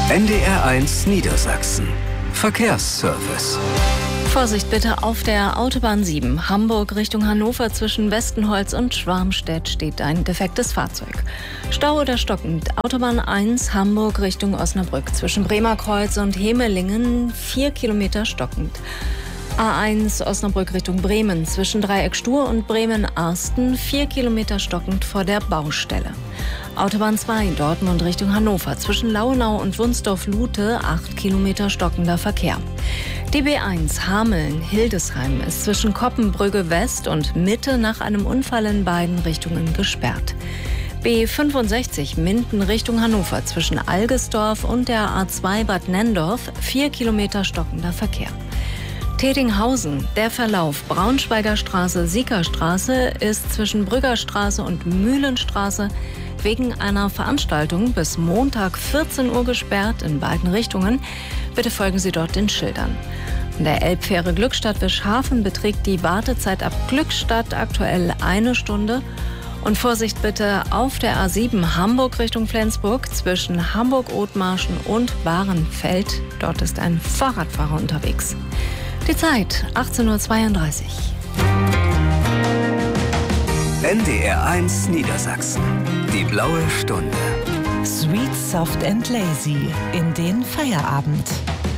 NDR1 Niedersachsen. Verkehrsservice. Vorsicht bitte auf der Autobahn 7, Hamburg Richtung Hannover zwischen Westenholz und Schwarmstedt steht ein defektes Fahrzeug. Stau oder stockend, Autobahn 1, Hamburg Richtung Osnabrück zwischen Bremerkreuz und Hemelingen 4 Kilometer stockend. A1 Osnabrück Richtung Bremen zwischen Dreieck Stur und Bremen-Arsten 4 Kilometer stockend vor der Baustelle. Autobahn 2 Dortmund Richtung Hannover zwischen Lauenau und Wunsdorf-Lute 8 Kilometer stockender Verkehr. DB1 Hameln-Hildesheim ist zwischen Koppenbrügge West und Mitte nach einem Unfall in beiden Richtungen gesperrt. B65 Minden Richtung Hannover zwischen Algesdorf und der A2 Bad Nenndorf 4 Kilometer stockender Verkehr. Tetinghausen, der Verlauf Braunschweiger Straße, Siegerstraße ist zwischen Brüggerstraße und Mühlenstraße wegen einer Veranstaltung bis Montag 14 Uhr gesperrt in beiden Richtungen. Bitte folgen Sie dort den Schildern. An der Elbfähre Glückstadt-Wischhafen beträgt die Wartezeit ab Glückstadt aktuell 1 Stunde. Und Vorsicht bitte auf der A7 Hamburg Richtung Flensburg zwischen Hamburg-Othmarschen und Bahrenfeld. Dort ist ein Fahrradfahrer unterwegs. Die Zeit 18:32 Uhr. NDR1 Niedersachsen. Die blaue Stunde. Sweet, soft and lazy in den Feierabend.